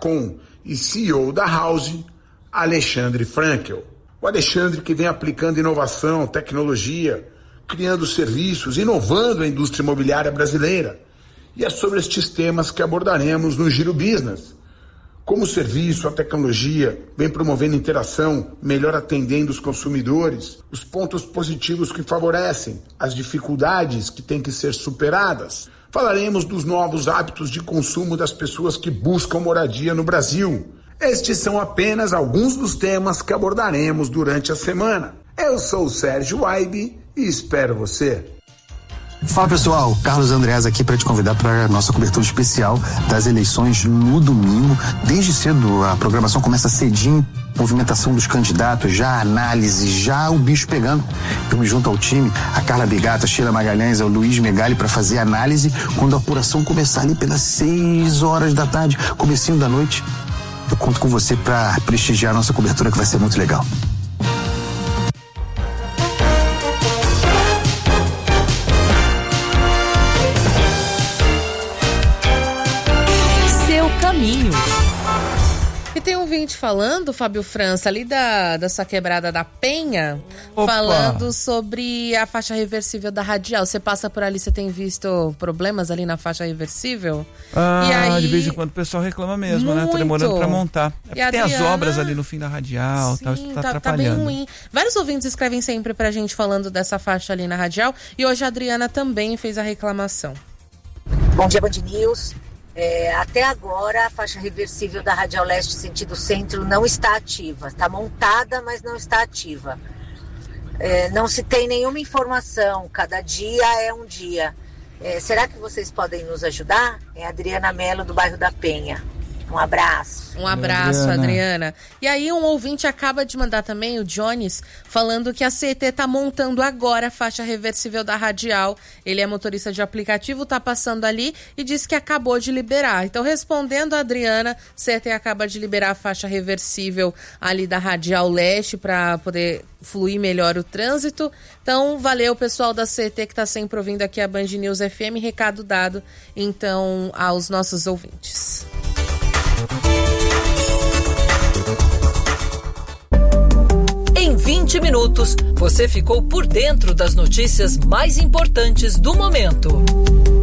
Brascom e CEO da House, Alexandre Frankel. O Alexandre, que vem aplicando inovação, tecnologia, criando serviços, inovando a indústria imobiliária brasileira. E é sobre estes temas que abordaremos no Giro Business. Como o serviço, a tecnologia vem promovendo interação, melhor atendendo os consumidores, os pontos positivos que favorecem, as dificuldades que têm que ser superadas. Falaremos dos novos hábitos de consumo das pessoas que buscam moradia no Brasil. Estes são apenas alguns dos temas que abordaremos durante a semana. Eu sou o Sérgio Waibe e espero você. Fala pessoal, Carlos Andreas aqui para te convidar para a nossa cobertura especial das eleições no domingo. Desde cedo a programação começa cedinho, movimentação dos candidatos, já análise, já o bicho pegando. Eu me junto ao time, a Carla Bigata, a Sheila Magalhães, o Luiz Megali para fazer análise quando a apuração começar ali pelas 6 horas da tarde, comecinho da noite. Eu conto com você para prestigiar a nossa cobertura que vai ser muito legal. Caminho. E tem um ouvinte falando, Fábio França, ali da sua quebrada da Penha, falando sobre a faixa reversível da Radial. Você passa por ali, você tem visto problemas ali na faixa reversível? Ah, e aí, de vez em quando o pessoal reclama mesmo, muito, né? Tá demorando pra montar. E a tem Adriana, as obras ali no fim da Radial, sim, tá atrapalhando. Tá bem ruim. Vários ouvintes escrevem sempre pra gente falando dessa faixa ali na Radial, e hoje a Adriana também fez a reclamação. Bom dia, Band News. Até agora a faixa reversível da Radial Leste sentido centro não está ativa. Está montada, mas não está ativa. Não se tem nenhuma informação, cada dia é um dia. Será que vocês podem nos ajudar? É a Adriana Mello do bairro da Penha. Um abraço. Um abraço, Adriana. E aí um ouvinte acaba de mandar também, o Jones, falando que a CET tá montando agora a faixa reversível da Radial. Ele é motorista de aplicativo, tá passando ali e disse que acabou de liberar. Então, respondendo a Adriana, CET acaba de liberar a faixa reversível ali da Radial Leste para poder fluir melhor o trânsito. Então, valeu pessoal da CET que tá sempre ouvindo aqui a Band News FM. Recado dado, então, aos nossos ouvintes. Em 20 minutos, você ficou por dentro das notícias mais importantes do momento.